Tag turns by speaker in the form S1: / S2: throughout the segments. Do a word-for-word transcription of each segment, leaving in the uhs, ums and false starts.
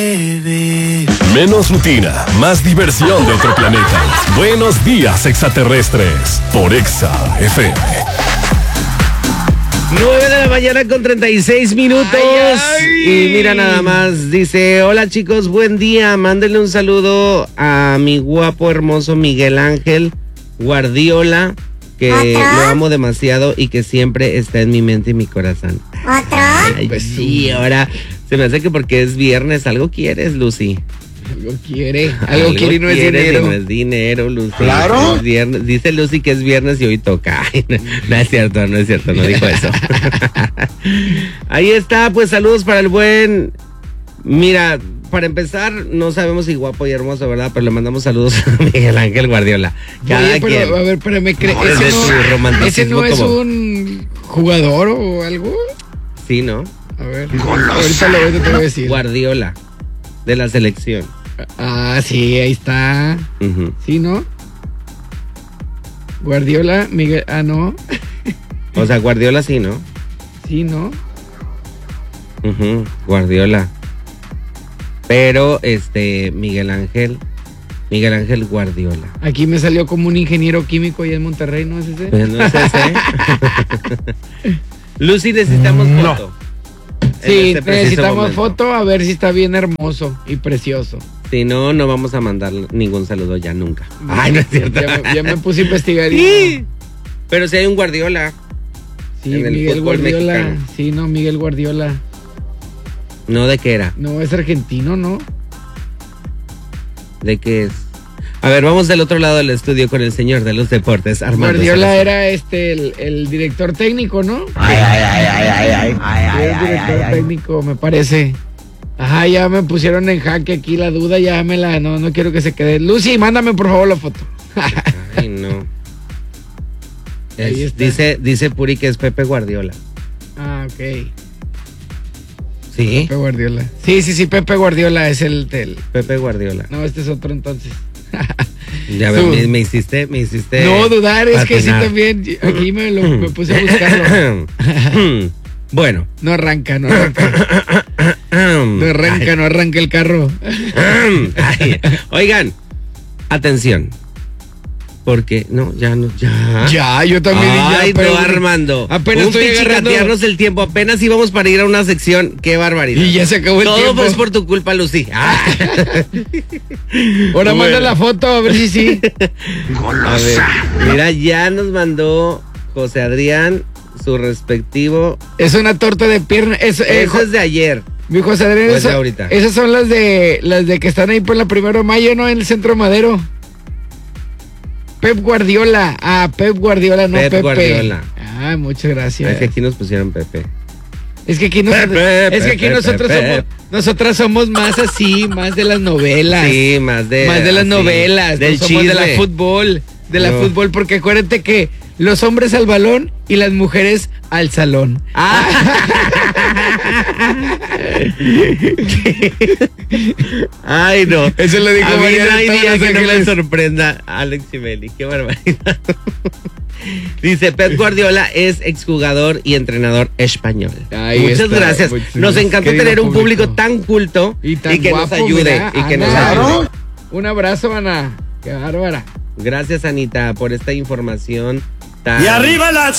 S1: Menos rutina, más diversión de otro planeta. Buenos días, extraterrestres, por Exa F M.
S2: nueve de la mañana con treinta y seis minutos. Ay, ay. Y mira nada más, dice, hola chicos, buen día, mándenle un saludo a mi guapo, hermoso Miguel Ángel Guardiola, que ¿Otro? Lo amo demasiado y que siempre está en mi mente y mi corazón.
S3: ¿Otro?
S2: Ay, pues sí, ahora se me hace que porque es viernes, algo quieres, Lucy.
S4: Algo quiere, algo, algo quiere y no es dinero.
S2: No es dinero, Lucy.
S4: Claro.
S2: Es viernes. Dice Lucy que es viernes y hoy toca. Ay, no, no es cierto, no es cierto, no dijo eso. Ahí está, pues saludos para el buen. Mira, para empezar, no sabemos si guapo y hermoso, ¿verdad? Pero le mandamos saludos a Miguel Ángel Guardiola. Cada
S4: Oye, pero,
S2: quien.
S4: a ver, pero me cree.
S2: No,
S4: ese, no, ese no es
S2: como...
S4: un jugador o algo.
S2: Sí, ¿no?
S4: A ver, ahorita lo voy, te voy a decir.
S2: Guardiola, de la selección.
S4: Ah, sí, ahí está.
S2: Uh-huh.
S4: Sí, ¿no? Guardiola, Miguel, ah, no.
S2: O sea, Guardiola sí, ¿no?
S4: Sí, ¿no?
S2: Uh-huh. Guardiola. Pero, este, Miguel Ángel, Miguel Ángel Guardiola.
S4: Aquí me salió como un ingeniero químico allá en Monterrey, ¿no es ese?
S2: Pues no es ese. Lucy, necesitamos
S4: no.
S2: foto.
S4: Sí, este necesitamos momento. foto a ver si está bien hermoso y precioso.
S2: Si no, no vamos a mandar ningún saludo ya nunca. Ay, no es cierto.
S4: Ya me, ya me puse a investigar. Y
S2: sí.
S4: No.
S2: Pero si hay un Guardiola.
S4: Sí, Miguel Guardiola. Mexicano. Sí, no, Miguel Guardiola.
S2: No, ¿de qué era?
S4: No, es argentino, ¿no?
S2: ¿De qué es? A ver, vamos del otro lado del estudio con el señor de los deportes, Armando.
S4: Guardiola
S2: Cerezo.
S4: era este el, el director técnico, ¿no?
S3: Ay, ay, ay, ay, ay, ay, ay,
S4: el director
S3: ay, ay,
S4: técnico, me parece. Ajá, ya me pusieron en jaque aquí la duda, ya me la, no, no quiero que se quede. Lucy, mándame por favor la foto.
S2: Ay, no. Es, dice, dice Puri que es Pepe Guardiola.
S4: Ah, ok.
S2: Sí.
S4: Pepe Guardiola. Sí, sí, sí, Pepe Guardiola es el del.
S2: Pepe Guardiola.
S4: No, este es otro entonces.
S2: Ya me, me, me hiciste, me hiciste.
S4: No dudar, es patinar. Que sí también. Aquí me, lo, me puse a buscarlo.
S2: Bueno.
S4: No arranca, no arranca. No arranca, no arranca el carro.
S2: Ay. Oigan, atención. Porque, no, ya no, ya.
S4: Ya, yo también.
S2: Ay,
S4: ya, pero
S2: no, Armando.
S4: Apenas
S2: un
S4: estoy
S2: agarrando el tiempo. Apenas íbamos para ir a una sección. Qué barbaridad.
S4: Y ya se acabó el
S2: Todo
S4: tiempo.
S2: Todo es por tu culpa, Lucy. Ah.
S4: Ahora bueno. Manda la foto, a ver si sí.
S2: A ver, mira, ya nos mandó José Adrián su respectivo.
S4: Es una torta de pierna. Eso,
S2: eh, eso es de ayer.
S4: Mi José Adrián,
S2: pues
S4: eso,
S2: de ahorita.
S4: Esas son las de las de que están ahí por la primero de mayo, ¿no? En el Centro Madero. Pep Guardiola. Ah, Pep Guardiola, no
S2: Pep
S4: Pepe.
S2: Guardiola.
S4: Ah, muchas gracias.
S2: Es que aquí nos pusieron Pepe.
S4: Es que aquí, nosotros,
S2: Pepe,
S4: es que aquí
S2: Pepe,
S4: nosotros
S2: Pepe.
S4: somos, nosotras somos más así, más de las novelas.
S2: Sí, más de.
S4: Más de las
S2: así,
S4: novelas.
S2: Del
S4: no somos de la fútbol. De la no. fútbol, porque acuérdate que los hombres al balón y las mujeres al salón.
S2: Ah. Ay, no.
S4: Eso lo dijo
S2: a mí
S4: María.
S2: No hay día que no me sorprenda Alex Ibeli. Qué barbaridad. Dice, Pep Guardiola es exjugador y entrenador español. Ahí Muchas está, gracias. Muchas nos encantó tener un público. público tan culto y, tan y que guapo, nos ayude. Mira, y que Ana, nos ayude.
S4: Un abrazo, Ana. Qué bárbara.
S2: Gracias, Anita, por esta información tan...
S1: ¡Y arriba la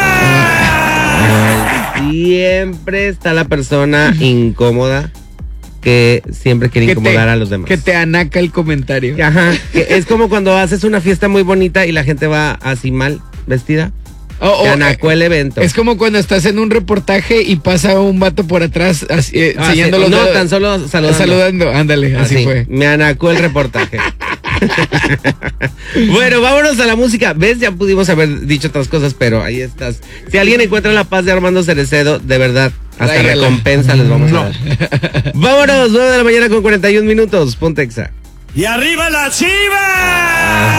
S1: Chiva!
S2: Siempre está la persona incómoda que siempre quiere que incomodar
S4: te,
S2: a los demás.
S4: Que te anaca el comentario.
S2: Ajá, que es como cuando haces una fiesta muy bonita y la gente va así mal vestida.
S4: Oh,
S2: te anacó
S4: oh,
S2: el evento.
S4: Es como cuando estás en un reportaje y pasa un vato por atrás así, eh,
S2: ah,
S4: enseñando
S2: sí.
S4: los
S2: No,
S4: dedos,
S2: tan solo saludando.
S4: Saludando, ándale, así, así fue.
S2: Me anacó el reportaje. Bueno, vámonos a la música. ¿Ves? Ya pudimos haber dicho otras cosas, pero ahí estás. Si alguien encuentra la paz de Armando Cerecedo, de verdad, hasta Tráigala. recompensa les vamos no. a dar. Vámonos, nueve de la mañana con cuarenta y un minutos. Ponte Exa.
S1: ¡Y arriba la Chiva!